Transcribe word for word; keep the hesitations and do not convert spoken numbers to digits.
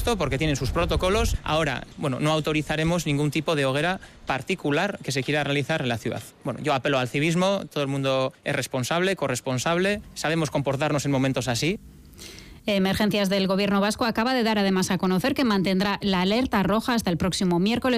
supuesto, porque tienen sus protocolos. Ahora, bueno, no autorizaremos ningún tipo de hoguera particular que se quiera realizar en la ciudad. Bueno, yo apelo al civismo, todo el mundo es responsable, corresponsable, sabemos comportarnos en momentos así. Emergencias del Gobierno vasco acaba de dar además a conocer que mantendrá la alerta roja hasta el próximo miércoles